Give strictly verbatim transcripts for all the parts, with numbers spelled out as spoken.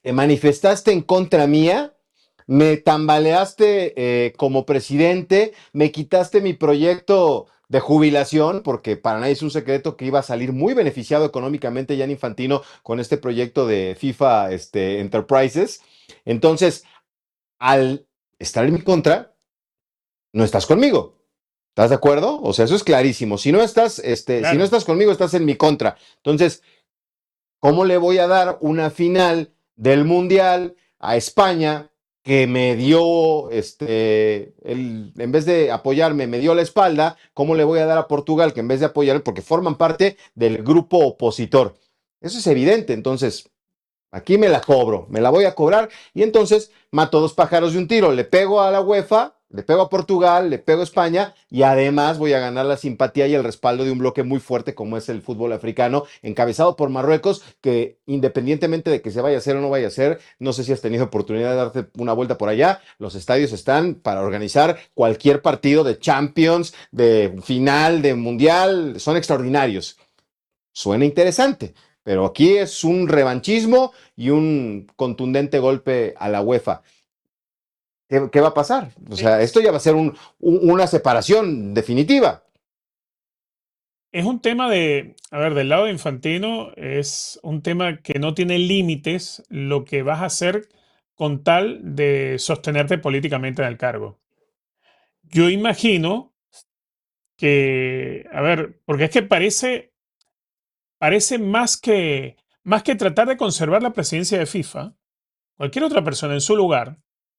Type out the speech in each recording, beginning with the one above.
te manifestaste en contra mía, me tambaleaste eh, como presidente, me quitaste mi proyecto de jubilación, porque para nadie es un secreto que iba a salir muy beneficiado económicamente Gianni Infantino con este proyecto de FIFA este, Enterprises. Entonces, al estar en mi contra, no estás conmigo. ¿Estás de acuerdo? O sea, eso es clarísimo. Si no estás, este, si no Claro. estás conmigo, estás en mi contra. Entonces, ¿cómo le voy a dar una final del Mundial a España que me dio, este, el, en vez de apoyarme, me dio la espalda? ¿Cómo le voy a dar a Portugal que en vez de apoyarme, porque forman parte del grupo opositor? Eso es evidente. Entonces, aquí me la cobro, me la voy a cobrar y entonces mato dos pájaros de un tiro. Le pego a la UEFA, le pego a Portugal, le pego a España y además voy a ganar la simpatía y el respaldo de un bloque muy fuerte como es el fútbol africano, encabezado por Marruecos, que independientemente de que se vaya a hacer o no vaya a hacer, no sé si has tenido oportunidad de darte una vuelta por allá, los estadios están para organizar cualquier partido de Champions, de final, de Mundial, son extraordinarios. Suena interesante, pero aquí es un revanchismo y un contundente golpe a la UEFA. ¿Qué, qué va a pasar? O sea, esto ya va a ser un, un, una separación definitiva. Es un tema de, a ver, del lado de Infantino es un tema que no tiene límites lo que vas a hacer con tal de sostenerte políticamente en el cargo. Yo imagino que, a ver, porque es que parece, parece más que, más que tratar de conservar la presidencia de FIFA, cualquier otra persona en su lugar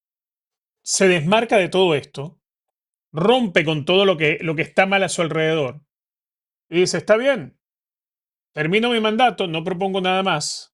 se desmarca de todo esto, rompe con todo lo que, lo que está mal a su alrededor y dice, está bien, termino mi mandato, no propongo nada más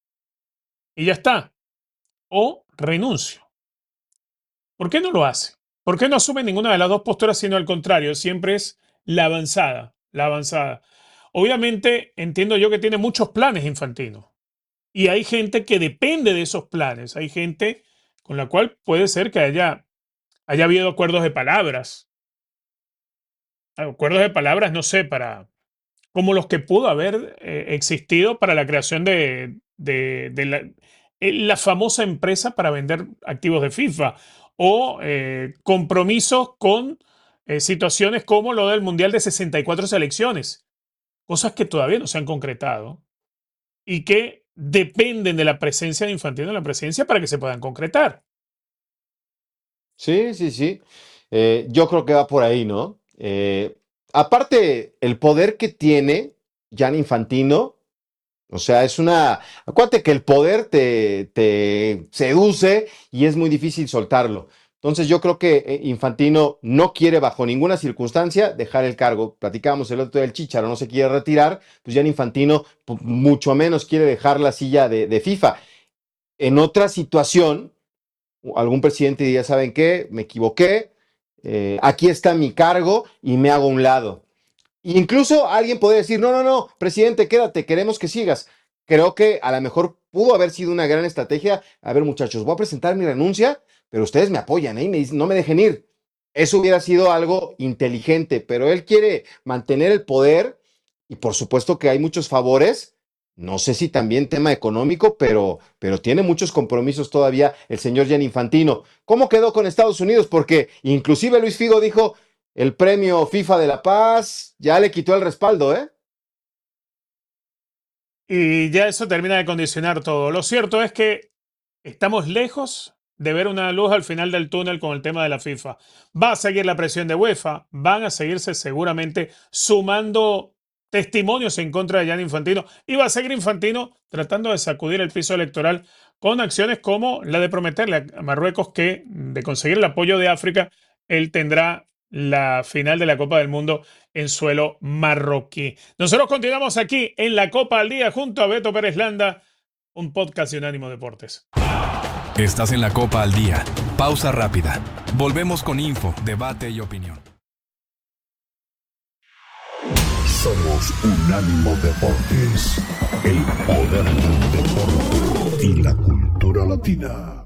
y ya está. O renuncio. ¿Por qué no lo hace? ¿Por qué no asume ninguna de las dos posturas, sino al contrario? Siempre es la avanzada, la avanzada. Obviamente entiendo yo que tiene muchos planes Infantino. Y hay gente que depende de esos planes. Hay gente con la cual puede ser que haya, haya habido acuerdos de palabras. Acuerdos de palabras, no sé, para como los que pudo haber eh, existido para la creación de, de, de la, eh, la famosa empresa para vender activos de FIFA o eh, compromisos con eh, situaciones como lo del Mundial de sesenta y cuatro selecciones, cosas que todavía no se han concretado y que dependen de la presencia de Infantino en la presidencia para que se puedan concretar. Sí, sí, sí. Eh, yo creo que va por ahí, ¿no? Eh, aparte, el poder que tiene Gianni Infantino, o sea, es una... Acuérdate que el poder te, te seduce y es muy difícil soltarlo. Entonces yo creo que eh, Infantino no quiere bajo ninguna circunstancia dejar el cargo. Platicábamos el otro día del Chícharo, no se quiere retirar, pues Gianni Infantino pu- mucho menos quiere dejar la silla de, de FIFA. En otra situación, algún presidente diría, ¿saben qué? Me equivoqué, eh, aquí está mi cargo y me hago a un lado. Incluso alguien podría decir, no, no, no, presidente, quédate, queremos que sigas. Creo que a lo mejor pudo haber sido una gran estrategia. A ver, muchachos, voy a presentar mi renuncia, pero ustedes me apoyan, ¿eh? Y me dicen, no me dejen ir. Eso hubiera sido algo inteligente, pero él quiere mantener el poder y por supuesto que hay muchos favores. No sé si también tema económico, pero, pero tiene muchos compromisos todavía el señor Gianni Infantino. ¿Cómo quedó con Estados Unidos? Porque inclusive Luis Figo dijo, el premio FIFA de la Paz ya le quitó el respaldo, ¿eh? Y ya eso termina de condicionar todo. Lo cierto es que estamos lejos de ver una luz al final del túnel con el tema de la FIFA. Va a seguir la presión de UEFA, van a seguirse seguramente sumando testimonios en contra de Gianni Infantino y va a seguir Infantino tratando de sacudir el piso electoral con acciones como la de prometerle a Marruecos que, de conseguir el apoyo de África, él tendrá la final de la Copa del Mundo en suelo marroquí. Nosotros continuamos aquí en la Copa al Día junto a Beto Pérez Landa, un podcast de Unánimo Deportes. Estás en la Copa al Día. Pausa rápida. Volvemos con info, debate y opinión. Somos Unánimo Deportes, el poder del deporte y la cultura latina.